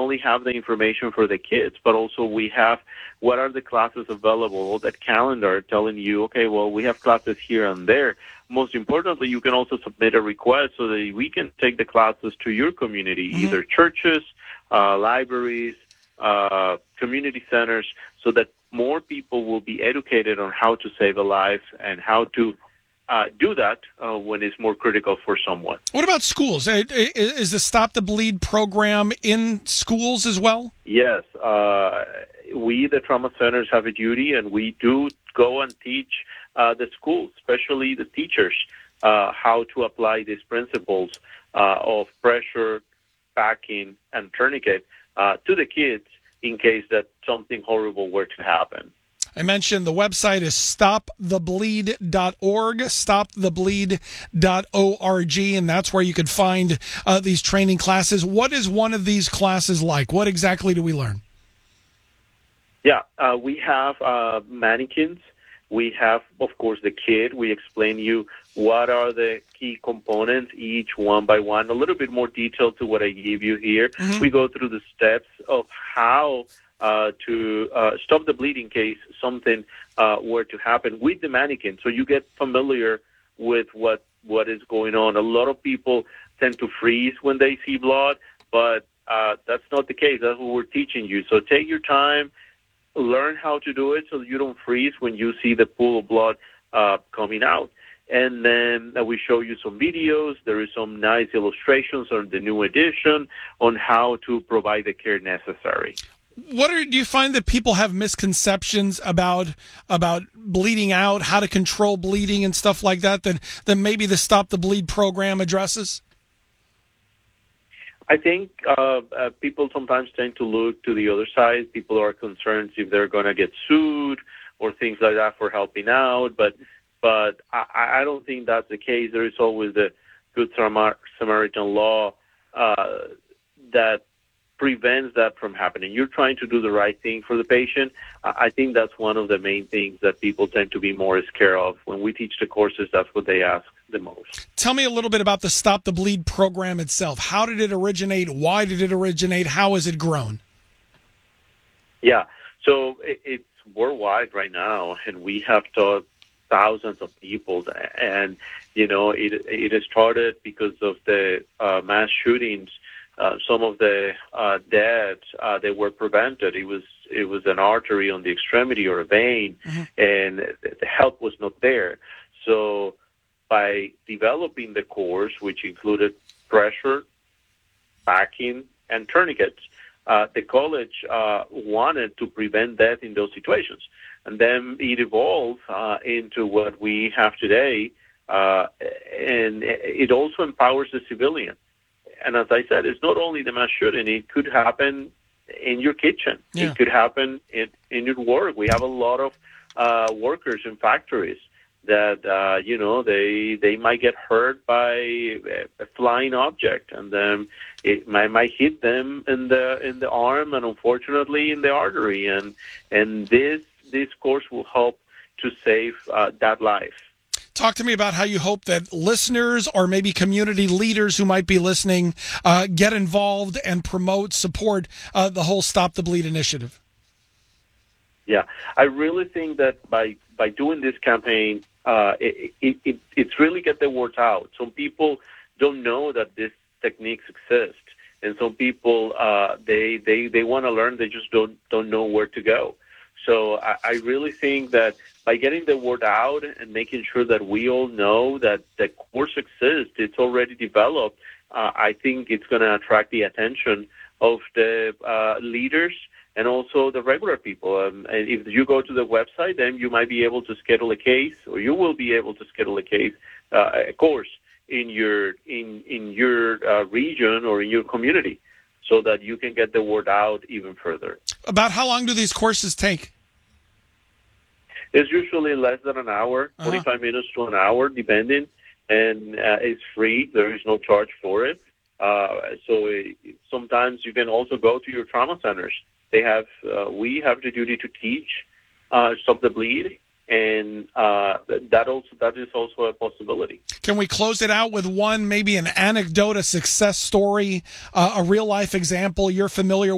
only have the information for the kids, but also we have what are the classes available, that calendar telling you, okay, well, we have classes here and there. Most importantly, you can also submit a request so that we can take the classes to your community, either churches, libraries, community centers, so that more people will be educated on how to save a life and how to do that when it's more critical for someone. What about schools? Is the Stop the Bleed program in schools as well? Yes. We, the trauma centers, have a duty, and we do go and teach the schools, especially the teachers, how to apply these principles of pressure, packing, and tourniquet to the kids in case that something horrible were to happen. I mentioned the website is stopthebleed.org, stopthebleed.org, and that's where you could find these training classes. What is one of these classes like? What exactly do we learn? Yeah, we have mannequins. We have, of course, the kit. We explain you what are the key components, each one by one, a little bit more detail to what I gave you here. Mm-hmm. We go through the steps of how to stop the bleed in case something were to happen with the mannequin. So you get familiar with what is going on. A lot of people tend to freeze when they see blood, but that's not the case. That's what we're teaching you. So take your time, learn how to do it so you don't freeze when you see the pool of blood coming out. And then we show you some videos. There is some nice illustrations on the new edition on how to provide the care necessary. Do you find that people have misconceptions about bleeding out, how to control bleeding and stuff like that maybe the Stop the Bleed program addresses? I think people sometimes tend to look to the other side. People are concerned if they're going to get sued or things like that for helping out, but I don't think that's the case. There is always the Good Samaritan law that prevents that from happening. You're trying to do the right thing for the patient. I think that's one of the main things that people tend to be more scared of. When we teach the courses, that's what they ask the most. Tell me a little bit about the Stop the Bleed program itself. How did it originate? Why did it originate? How has it grown? Yeah, so it's worldwide right now, and we have taught thousands of people, and it started because of the mass shootings. Some of the deaths they were prevented. It was an artery on the extremity or a vein, and the help was not there. So by developing the course, which included pressure, packing, and tourniquets, the college wanted to prevent death in those situations. And then it evolved into what we have today, and it also empowers the civilian. And as I said, it's not only the mass shooting. It could happen in your kitchen. Yeah. It could happen in your work. We have a lot of workers in factories that, they might get hurt by a flying object, and then it might hit them in the arm and, unfortunately, in the artery. And this course will help to save that life. Talk to me about how you hope that listeners or maybe community leaders who might be listening get involved and support the whole Stop the Bleed initiative. Yeah, I really think that by doing this campaign, it's really get the word out. Some people don't know that these techniques exist, and some people they want to learn, they just don't know where to go. So I really think that by getting the word out and making sure that we all know that the course exists, it's already developed, I think it's going to attract the attention of the leaders and also the regular people. And if you go to the website, then you might be able to schedule a case, or you will be able to schedule a course in your region or in your community, so that you can get the word out even further. About how long do these courses take? It's usually less than an hour, 45 minutes to an hour, depending, and it's free. There is no charge for it. Sometimes you can also go to your trauma centers. We have the duty to teach Stop the Bleed, and that is also a possibility. Can we close it out with maybe an anecdote, a success story, a real life example you're familiar